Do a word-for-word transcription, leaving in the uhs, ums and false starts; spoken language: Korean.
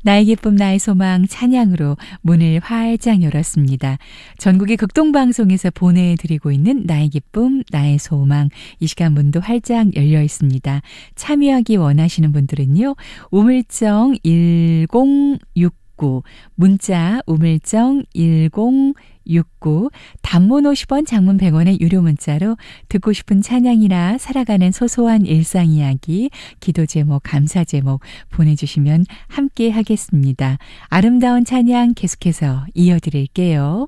나의 기쁨 나의 소망 찬양으로 문을 활짝 열었습니다. 전국의 극동방송에서 보내드리고 있는 나의 기쁨 나의 소망, 이 시간 문도 활짝 열려 있습니다. 참여하기 원하시는 분들은요, 우물정 일공육구, 문자 우물정 일공육구, 단문 오십 원, 장문 백 원의 유료 문자로 듣고 싶은 찬양이나 살아가는 소소한 일상 이야기, 기도 제목, 감사 제목 보내주시면 함께 하겠습니다. 아름다운 찬양 계속해서 이어드릴게요.